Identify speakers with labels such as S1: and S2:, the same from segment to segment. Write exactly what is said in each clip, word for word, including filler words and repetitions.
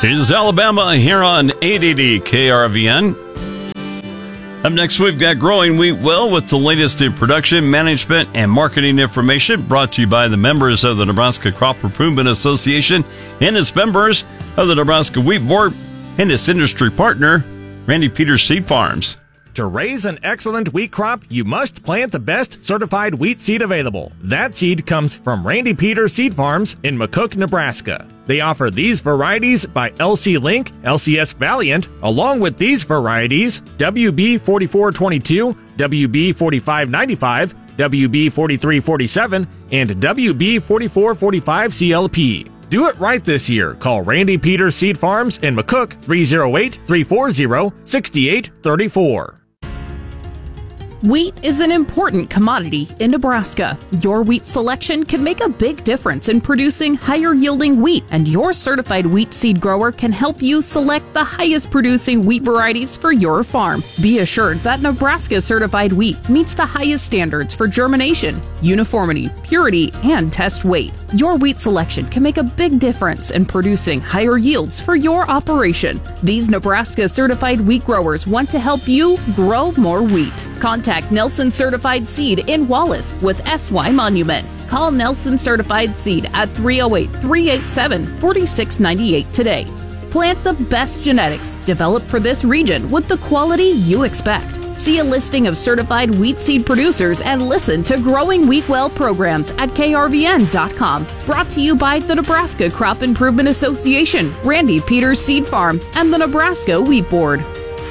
S1: It's Alabama here on eight eighty K R V N. Up next, we've got Growing Wheat Well with the latest in production, management, and marketing information brought to you by the members of the Nebraska Crop Improvement Association and its members of the Nebraska Wheat Board and its industry partner, Randy Peters Seed Farms.
S2: To raise an excellent wheat crop, you must plant the best certified wheat seed available. That seed comes from Randy Peters Seed Farms in McCook, Nebraska. They offer these varieties by L C Link, L C S Valiant, along with these varieties W B forty-four twenty-two, W B forty-five ninety-five, W B forty-three forty-seven, and W B forty-four forty-five C L P. Do it right this year. Call Randy Peters Seed Farms in McCook three oh eight, three four zero, six eight three four.
S3: Wheat is an important commodity in Nebraska. Your wheat selection can make a big difference in producing higher yielding wheat, and your certified wheat seed grower can help you select the highest producing wheat varieties for your farm. Be assured that Nebraska certified wheat meets the highest standards for germination, uniformity, purity, and test weight. Your wheat selection can make a big difference in producing higher yields for your operation. These Nebraska certified wheat growers want to help you grow more wheat. Contact Nelson Certified Seed in Wallace with S Y Monument. Call Nelson Certified Seed at three oh eight, three eight seven, four six nine eight today. Plant the best genetics developed for this region with the quality you expect. See a listing of certified wheat seed producers and listen to Growing Wheat Well programs at K R V N dot com. Brought to you by the Nebraska Crop Improvement Association, Randy Peters Seed Farm, and the Nebraska Wheat Board.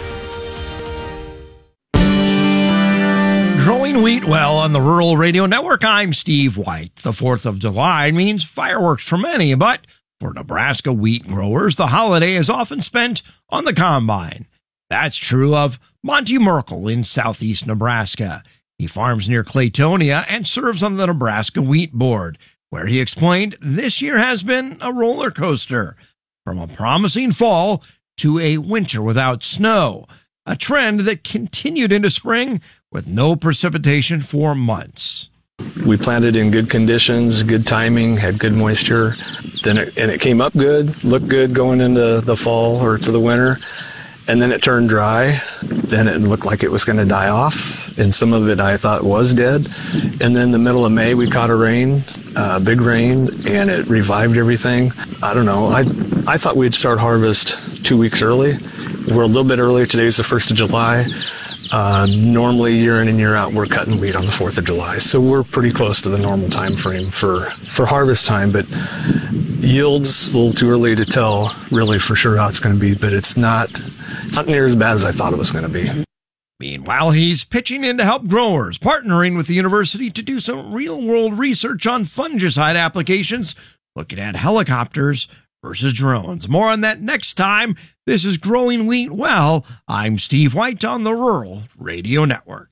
S4: Growing Wheat Well on the Rural Radio Network. I'm Steve White. The fourth of July means fireworks for many, but for Nebraska wheat growers, the holiday is often spent on the combine. That's true of Monty Merkel in southeast Nebraska. He farms near Claytonia and serves on the Nebraska Wheat Board, where he explained this year has been a roller coaster, from a promising fall to a winter without snow, a trend that continued into spring with no precipitation for months.
S5: We planted in good conditions, good timing, had good moisture, then it, and it came up good, looked good going into the fall or to the winter, and then it turned dry. Then it looked like it was going to die off, and some of it I thought was dead. And then the middle of May, we caught a rain, uh, big rain, and it revived everything. I don't know. I I thought we'd start harvest two weeks early. We're a little bit earlier. Today's the first of July. Uh, normally, year in and year out, we're cutting wheat on the fourth of July. So we're pretty close to the normal time frame for, for harvest time. But yields, a little too early to tell really for sure how it's going to be. But it's not, it's not near as bad as I thought it was going to be.
S4: Meanwhile, he's pitching in to help growers, partnering with the university to do some real-world research on fungicide applications, looking at helicopters versus drones. More on that next time. This is Growing Wheat Well. I'm Steve White on the Rural Radio Network.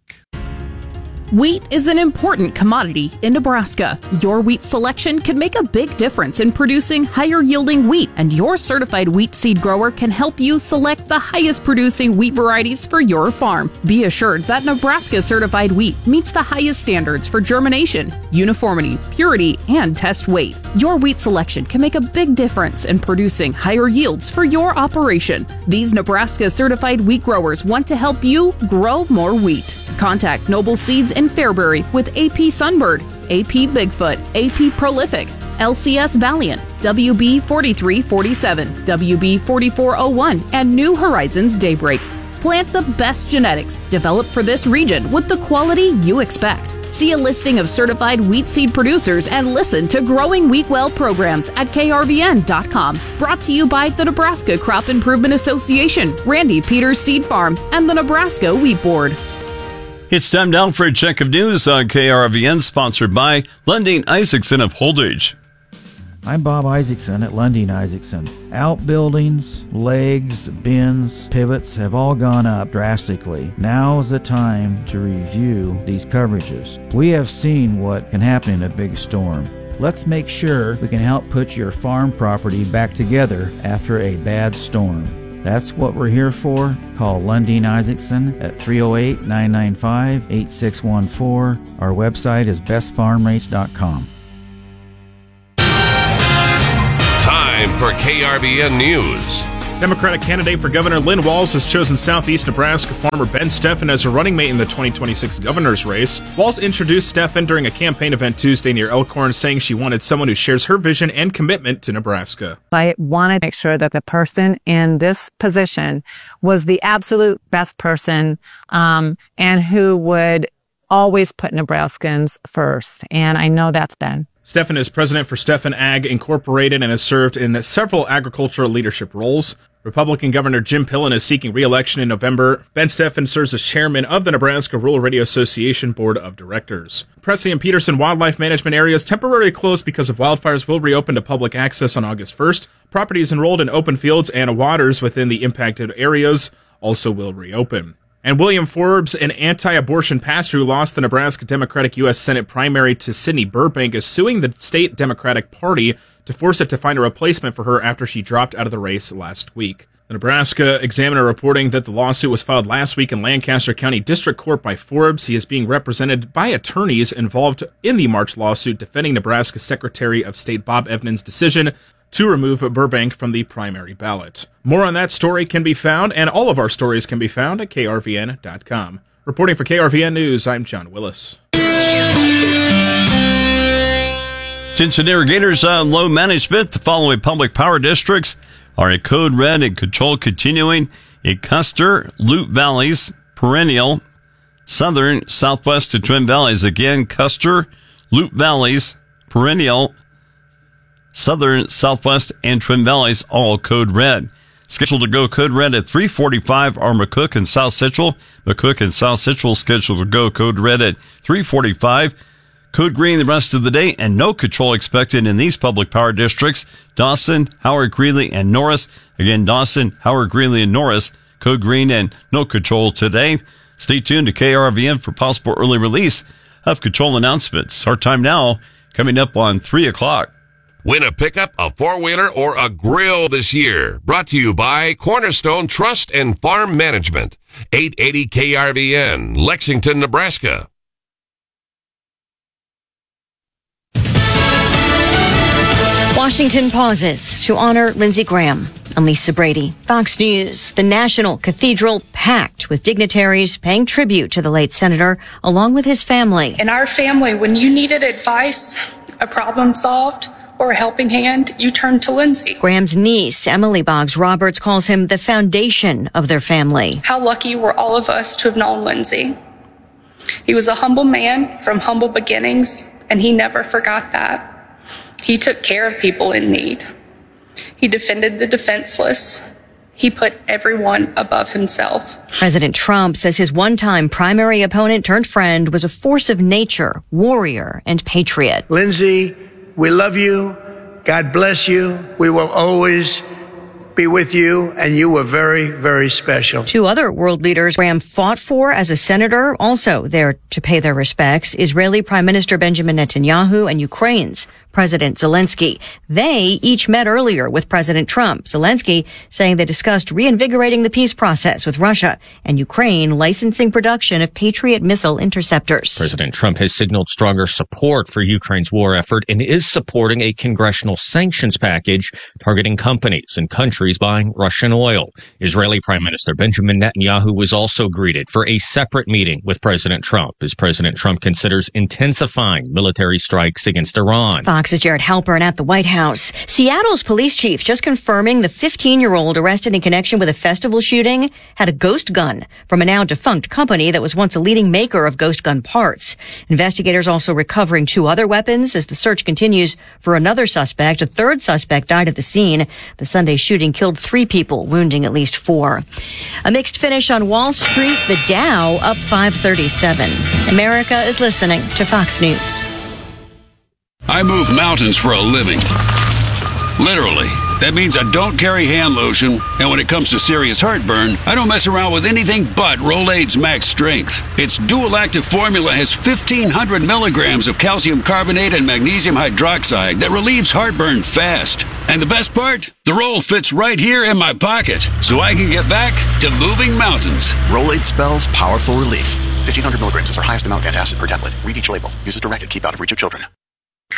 S3: Wheat is an important commodity in Nebraska. Your wheat selection can make a big difference in producing higher yielding wheat, and your certified wheat seed grower can help you select the highest producing wheat varieties for your farm. Be assured that Nebraska certified wheat meets the highest standards for germination, uniformity, purity, and test weight. Your wheat selection can make a big difference in producing higher yields for your operation. These Nebraska certified wheat growers want to help you grow more wheat. Contact Noble Seeds in Fairbury with A P Sunbird, A P Bigfoot, A P Prolific, L C S Valiant, W B forty-three forty-seven, W B forty-four oh one, and New Horizons Daybreak. Plant the best genetics developed for this region with the quality you expect. See a listing of certified wheat seed producers and listen to Growing Wheat Well programs at K R V N dot com. Brought to you by the Nebraska Crop Improvement Association, Randy Peters Seed Farm, and the Nebraska Wheat Board.
S1: It's time now for a check of news on K R V N, sponsored by Lunding Isaacson of Holdridge.
S6: I'm Bob Isaacson at Lunding Isaacson. Outbuildings, legs, bins, pivots have all gone up drastically. Now is the time to review these coverages. We have seen what can happen in a big storm. Let's make sure we can help put your farm property back together after a bad storm. That's what we're here for. Call Lunding Isaacson at three oh eight, nine nine five, eight six one four. Our website is best farm rates dot com.
S7: Time time for K R V N News.
S8: Democratic candidate for Governor Lynn Walz has chosen Southeast Nebraska farmer Ben Steffen as her running mate in the twenty twenty-six governor's race. Walz introduced Steffen during a campaign event Tuesday near Elkhorn, saying she wanted someone who shares her vision and commitment to Nebraska.
S9: I wanted to make sure that the person in this position was the absolute best person um, and who would always put Nebraskans first. And I know that's Ben.
S8: Steffen is president for Steffen Ag Incorporated and has served in several agricultural leadership roles. Republican Governor Jim Pillen is seeking re-election in November. Ben Steffen serves as chairman of the Nebraska Rural Radio Association Board of Directors. Presley and Peterson wildlife management areas temporarily closed because of wildfires will reopen to public access on August first. Properties enrolled in open fields and waters within the impacted areas also will reopen. And William Forbes, an anti-abortion pastor who lost the Nebraska Democratic U S Senate primary to Sidney Burbank, is suing the state Democratic Party to force it to find a replacement for her after she dropped out of the race last week. The Nebraska Examiner reporting that the lawsuit was filed last week in Lancaster County District Court by Forbes. He is being represented by attorneys involved in the March lawsuit defending Nebraska Secretary of State Bob Evans' decision to remove Burbank from the primary ballot. More on that story can be found, and all of our stories can be found at K R V N dot com. Reporting for K R V N News, I'm John Willis.
S1: Attention irrigators on low management. The following public power districts are at code red and control continuing in Custer, Loup Valleys, Perennial, Southern, Southwest, and Twin Valleys. Again, Custer, Loup Valleys, Perennial, Southern, Southwest, and Twin Valleys, all code red. Scheduled to go code red at three forty-five are McCook and South Central. McCook and South Central scheduled to go code red at three forty-five. Code green the rest of the day, and no control expected in these public power districts. Dawson, Howard, Greeley, and Norris. Again, Dawson, Howard, Greeley, and Norris. Code green and no control today. Stay tuned to K R V N for possible early release of control announcements. Our time now coming up on three o'clock.
S7: Win a pickup, a four-wheeler, or a grill this year. Brought to you by Cornerstone Trust and Farm Management. eight eighty K R V N, Lexington, Nebraska.
S10: Washington pauses to honor Lindsey Graham. I'm Lisa Brady. Fox News. The National Cathedral packed with dignitaries paying tribute to the late senator, along with his family.
S11: In our family, when you needed advice, a problem solved, or a helping hand, you turned to Lindsey.
S10: Graham's niece, Emily Boggs Roberts, calls him the foundation of their family.
S11: How lucky were all of us to have known Lindsey. He was a humble man from humble beginnings, and he never forgot that. He took care of people in need. He defended the defenseless. He put everyone above himself.
S10: President Trump says his one-time primary opponent turned friend was a force of nature, warrior, and patriot.
S12: Lindsey, we love you. God bless you. We will always be with you, and you were very, very special.
S10: Two other world leaders Graham fought for as a senator, also there to pay their respects, Israeli Prime Minister Benjamin Netanyahu and Ukraine's President Zelensky. They each met earlier with President Trump. Zelensky saying they discussed reinvigorating the peace process with Russia and Ukraine licensing production of Patriot missile interceptors.
S13: President Trump has signaled stronger support for Ukraine's war effort and is supporting a congressional sanctions package targeting companies and countries buying Russian oil. Israeli Prime Minister Benjamin Netanyahu was also greeted for a separate meeting with President Trump as President Trump considers intensifying military strikes against Iran.
S10: Fox's Jared Halpern at the White House. Seattle's police chief just confirming the fifteen-year-old arrested in connection with a festival shooting had a ghost gun from a now defunct company that was once a leading maker of ghost gun parts. Investigators also recovering two other weapons as the search continues for another suspect. A third suspect died at the scene. The Sunday shooting killed three people, wounding at least four. A mixed finish on Wall Street. The Dow up five thirty-seven. America is listening to Fox News.
S14: I move mountains for a living. Literally. That means I don't carry hand lotion, and when it comes to serious heartburn, I don't mess around with anything but Rolaids Max Strength. Its dual-active formula has fifteen hundred milligrams of calcium carbonate and magnesium hydroxide that relieves heartburn fast. And the best part? The roll fits right here in my pocket, so I can get back to moving mountains.
S15: Rolaids spells powerful relief. fifteen hundred milligrams is our highest amount of antacid per tablet. Read each label. Use as directed. Keep out of reach of children.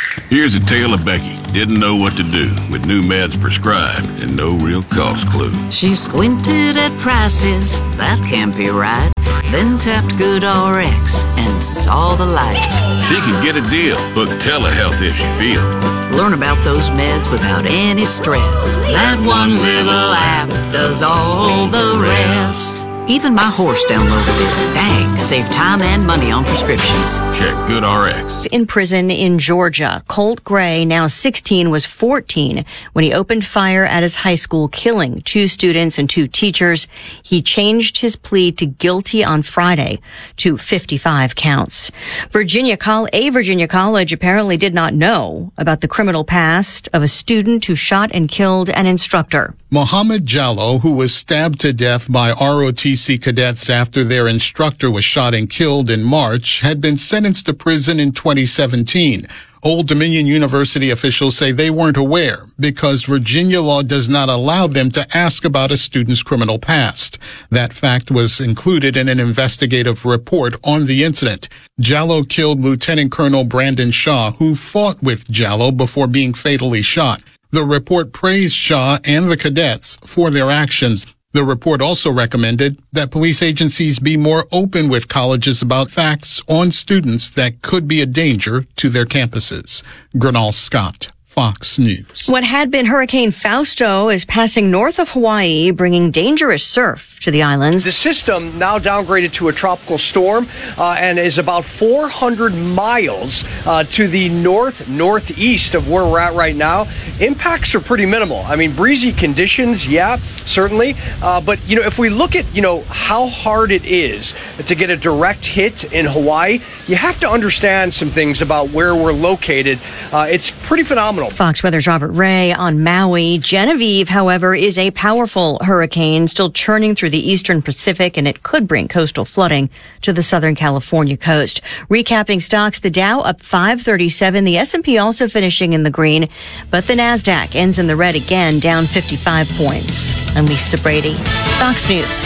S14: Here's a tale of Becky. Didn't know what to do with new meds prescribed and no real cost clue.
S15: She squinted at prices, that can't be right. Then tapped GoodRx and saw the light.
S14: She can get a deal. Book telehealth if she feels.
S15: Learn about those meds without any stress. That one little app does all the rest. Even my horse downloaded it. Dang, save time and money on prescriptions.
S14: Check GoodRx.
S10: In prison in Georgia, Colt Gray, now sixteen, was fourteen when he opened fire at his high school, killing two students and two teachers. He changed his plea to guilty on Friday to fifty-five counts. Virginia Col- a Virginia college apparently did not know about the criminal past of a student who shot and killed an instructor.
S16: Mohammed Jallo, who was stabbed to death by R O T C cadets after their instructor was shot and killed in March, had been sentenced to prison in twenty seventeen. Old Dominion University officials say they weren't aware because Virginia law does not allow them to ask about a student's criminal past. That fact was included in an investigative report on the incident. Jallo killed Lieutenant Colonel Brandon Shaw, who fought with Jallo before being fatally shot. The report praised Shaw and the cadets for their actions. The report also recommended that police agencies be more open with colleges about facts on students that could be a danger to their campuses. Gernal Scott, Fox News.
S10: What had been Hurricane Fausto is passing north of Hawaii, bringing dangerous surf to the islands.
S17: The system now downgraded to a tropical storm uh, and is about four hundred miles uh, to the north northeast of where we're at right now. Impacts are pretty minimal. I mean, breezy conditions, yeah, certainly. Uh, but, you know, if we look at, you know, how hard it is to get a direct hit in Hawaii, you have to understand some things about where we're located. Uh, it's pretty phenomenal.
S10: Fox Weather's Robert Ray on Maui. Genevieve, however, is a powerful hurricane still churning through the eastern Pacific, and it could bring coastal flooding to the Southern California coast. Recapping stocks, the Dow up five thirty-seven, the S and P also finishing in the green, but the NASDAQ ends in the red again, down fifty-five points. I'm Lisa Brady, Fox News.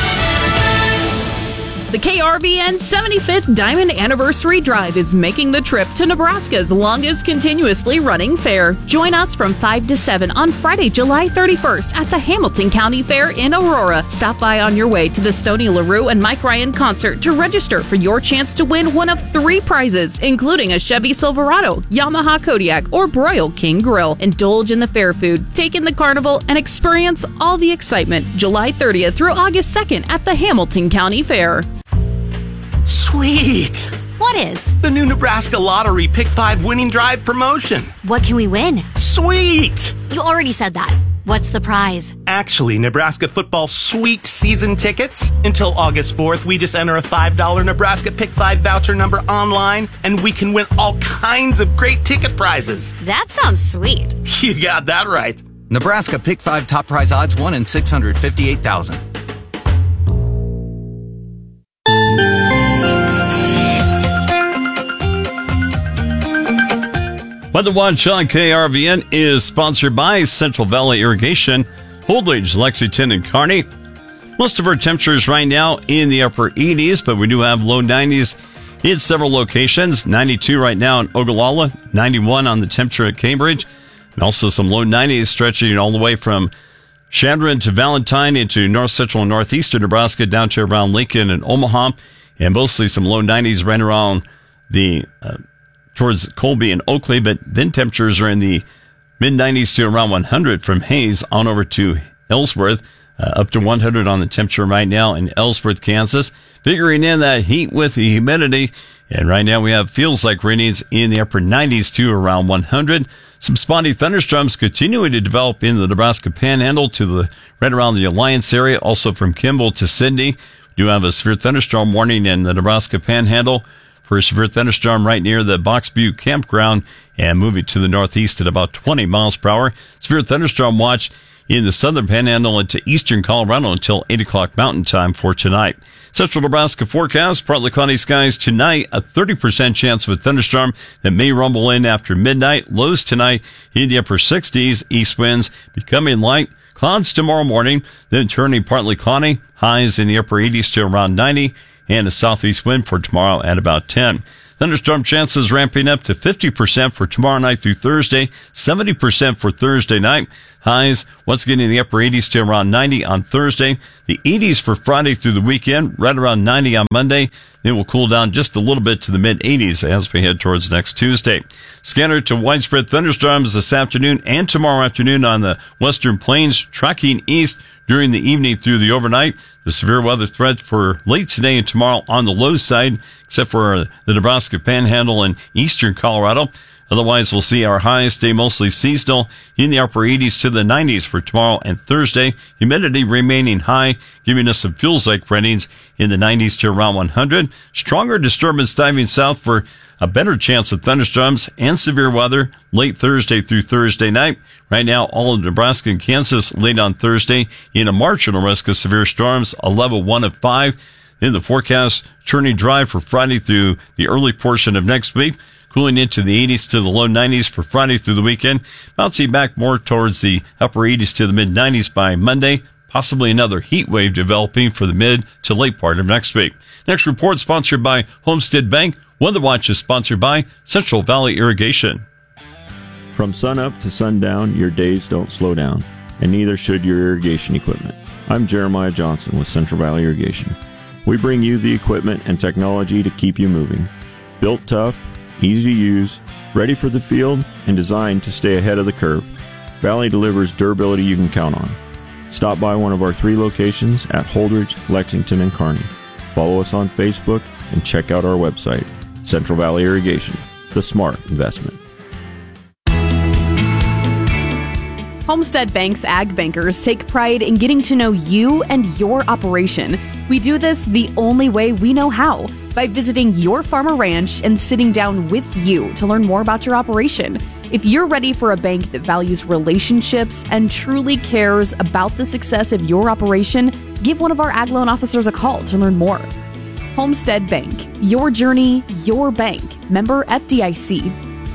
S3: The K R V N seventy-fifth Diamond Anniversary Drive is making the trip to Nebraska's longest continuously running fair. Join us from five to seven on Friday, July thirty-first at the Hamilton County Fair in Aurora. Stop by on your way to the Stoney LaRue and Mike Ryan concert to register for your chance to win one of three prizes, including a Chevy Silverado, Yamaha Kodiak, or Broil King Grill. Indulge in the fair food, take in the carnival, and experience all the excitement July thirtieth through August second at the Hamilton County Fair.
S18: Sweet!
S19: What is?
S18: The new Nebraska Lottery Pick five Winning Drive promotion.
S19: What can we win?
S18: Sweet!
S19: You already said that. What's the prize?
S18: Actually, Nebraska football sweet season tickets. Until August fourth, we just enter a five dollar Nebraska Pick five voucher number online, and we can win all kinds of great ticket prizes.
S19: That sounds sweet.
S18: You got that right.
S20: Nebraska Pick five top prize odds one in six hundred fifty-eight thousand.
S1: Weather Watch on K R V N is sponsored by Central Valley Irrigation, Holdridge, Lexington, and Kearney. Most of our temperatures right now in the upper eighties, but we do have low nineties in several locations. ninety-two right now in Ogallala, ninety-one on the temperature at Cambridge, and also some low nineties stretching all the way from Chadron to Valentine into north central and northeastern Nebraska down to around Lincoln and Omaha, and mostly some low nineties right around the uh, towards Colby and Oakley, but then temperatures are in the mid nineties to around one hundred from Hayes on over to Ellsworth, uh, up to one hundred on the temperature right now in Ellsworth, Kansas. Figuring in that heat with the humidity, and right now we have feels like readings in the upper nineties to around one hundred. Some spotty thunderstorms continuing to develop in the Nebraska Panhandle to the right around the Alliance area, also from Kimball to Sidney. We do have a severe thunderstorm warning in the Nebraska Panhandle for a severe thunderstorm right near the Box Butte campground and moving to the northeast at about twenty miles per hour. Severe thunderstorm watch in the southern panhandle into eastern Colorado until eight o'clock mountain time for tonight. Central Nebraska forecast, partly cloudy skies tonight, a thirty percent chance of a thunderstorm that may rumble in after midnight. Lows tonight in the upper sixties, east winds becoming light. Clouds tomorrow morning, then turning partly cloudy. Highs in the upper eighties to around ninety. And a southeast wind for tomorrow at about ten. Thunderstorm chances ramping up to fifty percent for tomorrow night through Thursday, seventy percent for Thursday night. Highs once again in the upper eighties to around ninety on Thursday. The eighties for Friday through the weekend, right around ninety on Monday. It will cool down just a little bit to the mid-eighties as we head towards next Tuesday. Scanner to widespread thunderstorms this afternoon and tomorrow afternoon on the western plains, tracking east during the evening through the overnight. The severe weather threat for late today and tomorrow on the low side, except for the Nebraska Panhandle and eastern Colorado. Otherwise, we'll see our highs stay mostly seasonal in the upper eighties to the nineties for tomorrow and Thursday. Humidity remaining high, giving us some feels-like readings in the nineties to around one hundred. Stronger disturbance diving south for a better chance of thunderstorms and severe weather late Thursday through Thursday night. Right now, all of Nebraska and Kansas late on Thursday in a marginal risk of severe storms, a level one of five. In the forecast, churning dry for Friday through the early portion of next week. Cooling into the eighties to the low nineties for Friday through the weekend. Bouncing back more towards the upper eighties to the mid nineties by Monday. Possibly another heat wave developing for the mid to late part of next week. Next report sponsored by Homestead Bank. Weather Watch is sponsored by Central Valley Irrigation.
S21: From sunup to sundown, your days don't slow down, and neither should your irrigation equipment. I'm Jeremiah Johnson with Central Valley Irrigation. We bring you the equipment and technology to keep you moving. Built tough, easy to use, ready for the field, and designed to stay ahead of the curve. Valley delivers durability you can count on. Stop by one of our three locations at Holdridge, Lexington, and Kearney. Follow us on Facebook and check out our website, Central Valley Irrigation, the smart investment.
S22: Homestead Bank's Ag Bankers take pride in getting to know you and your operation. We do this the only way we know how, by visiting your farm or ranch and sitting down with you to learn more about your operation. If you're ready for a bank that values relationships and truly cares about the success of your operation, give one of our ag loan officers a call to learn more. Homestead Bank, your journey, your bank. Member F D I C.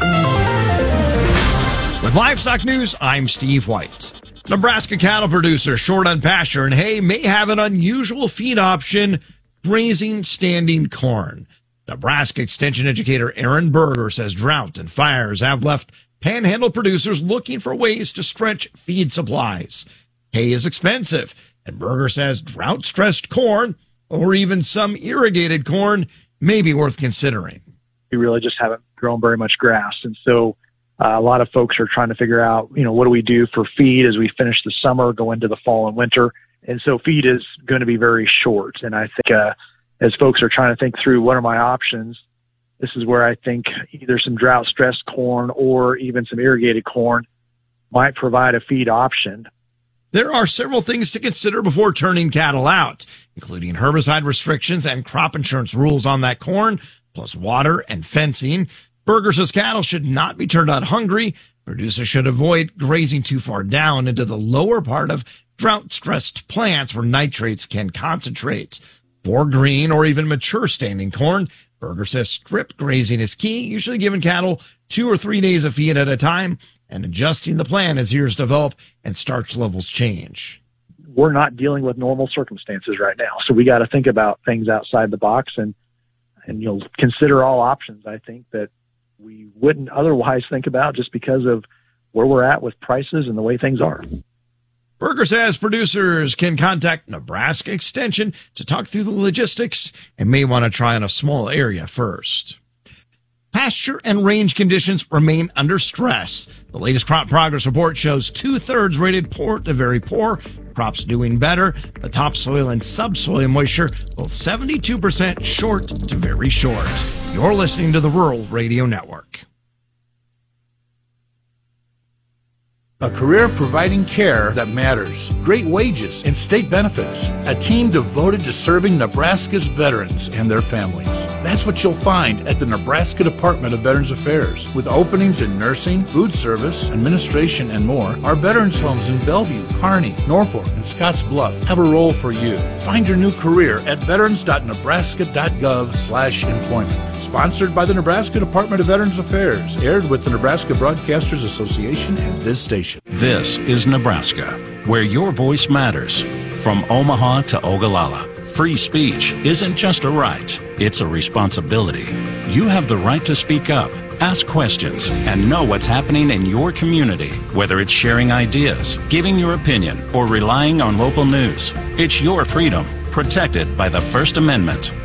S4: With livestock news, I'm Steve White. Nebraska cattle producers short on pasture and hay may have an unusual feed option, grazing standing corn. Nebraska Extension educator Aaron Berger says drought and fires have left panhandle producers looking for ways to stretch feed supplies. Hay is expensive, and Berger says drought-stressed corn, or even some irrigated corn, may be worth considering.
S23: We really just haven't grown very much grass, and so Uh, a lot of folks are trying to figure out, you know, what do we do for feed as we finish the summer, go into the fall and winter. And so feed is going to be very short. And I think uh, as folks are trying to think through what are my options, this is where I think either some drought-stressed corn or even some irrigated corn might provide a feed option.
S4: There are several things to consider before turning cattle out, including herbicide restrictions and crop insurance rules on that corn, plus water and fencing. Berger says cattle should not be turned out hungry. Producers should avoid grazing too far down into the lower part of drought-stressed plants where nitrates can concentrate. For green or even mature standing corn, Berger says strip grazing is key, usually giving cattle two or three days of feed at a time and adjusting the plan as years develop and starch levels change.
S23: We're not dealing with normal circumstances right now, so we got to think about things outside the box and, and you'll consider all options, I think, that we wouldn't otherwise think about just because of where we're at with prices and the way things are.
S4: Berger says producers can contact Nebraska Extension to talk through the logistics and may want to try on a small area first. Pasture and range conditions remain under stress. The latest crop progress report shows two-thirds rated poor to very poor. Crops doing better. The topsoil and subsoil moisture both seventy-two percent short to very short. You're listening to the Rural Radio Network.
S24: A career providing care that matters, great wages and state benefits, a team devoted to serving Nebraska's veterans and their families. That's what you'll find at the Nebraska Department of Veterans Affairs. With openings in nursing, food service, administration, and more, our veterans homes in Bellevue, Kearney, Norfolk, and Scotts Bluff have a role for you. Find your new career at veterans.nebraska.gov slash employment. Sponsored by the Nebraska Department of Veterans Affairs, aired with the Nebraska Broadcasters Association and this station.
S25: This is Nebraska, where your voice matters. From Omaha to Ogallala, free speech isn't just a right, it's a responsibility. You have the right to speak up, ask questions, and know what's happening in your community, whether it's sharing ideas, giving your opinion, or relying on local news. It's your freedom, protected by the First Amendment.